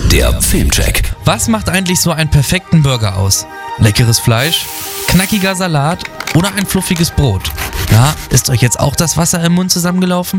Der Filmcheck. Was macht eigentlich so einen perfekten Burger aus? Leckeres Fleisch, knackiger Salat oder ein fluffiges Brot? Ja, ist euch jetzt auch das Wasser im Mund zusammengelaufen?